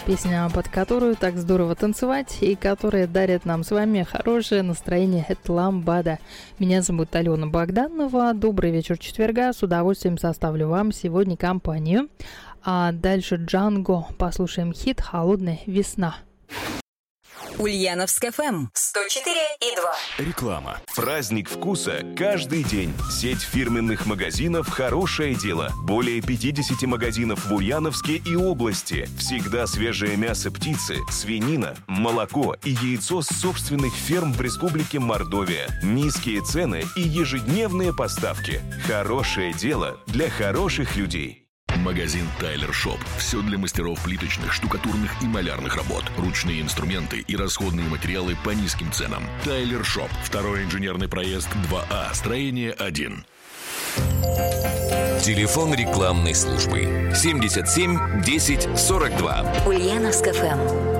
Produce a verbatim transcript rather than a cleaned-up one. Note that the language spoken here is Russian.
Песня, под которую так здорово танцевать и которая дарит нам с вами хорошее настроение. Это «Ламбада». Меня зовут Алена Богданова. Добрый вечер четверга. С удовольствием составлю вам сегодня компанию. А дальше Джанго. Послушаем хит «Холодная весна». Ульяновск эф эм сто четыре и два. Реклама. Праздник вкуса каждый день. Сеть фирменных магазинов «Хорошее дело». Более пятьдесят магазинов в Ульяновске и области. Всегда свежее мясо птицы, свинина, молоко и яйцо с собственных ферм в Республике Мордовия. Низкие цены и ежедневные поставки. «Хорошее дело» для хороших людей. Магазин Тайлер Шоп. Все для мастеров плиточных, штукатурных и малярных работ. Ручные инструменты и расходные материалы по низким ценам. Тайлер Шоп. Второй инженерный проезд два А. Строение один. Телефон рекламной службы семьдесят семь десять сорок два. Ульяновск эф эм.